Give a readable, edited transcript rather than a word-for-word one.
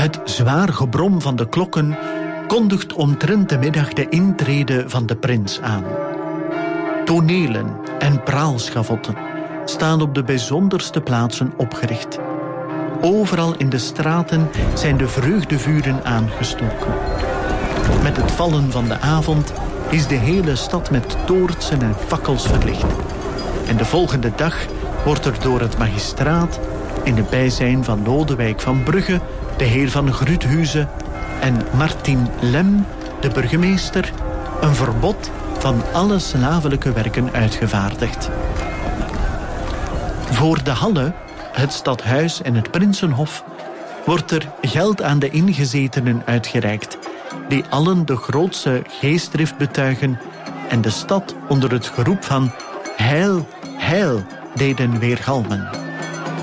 Het zwaar gebrom van de klokken kondigt omtrent de middag de intrede van de prins aan. Tonelen en praalschavotten staan op de bijzonderste plaatsen opgericht. Overal in de straten zijn de vreugdevuren aangestoken. Met het vallen van de avond is de hele stad met toortsen en fakkels verlicht. En de volgende dag wordt er door het magistraat, in het bijzijn van Lodewijk van Brugge, de heer van Gruthuizen en Martin Lem, de burgemeester, een verbod van alle slavelijke werken uitgevaardigd. Voor de Halle, het stadhuis en het Prinsenhof wordt er geld aan de ingezetenen uitgereikt, die allen de grootste geestdrift betuigen en de stad onder het geroep van Heil, Heil deden weergalmen.